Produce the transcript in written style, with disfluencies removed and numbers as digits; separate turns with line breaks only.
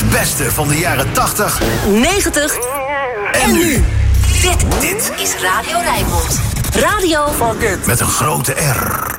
Het beste van de jaren 80,
90 en nu. Dit is Radio Rijnmond. Radio
met een grote R.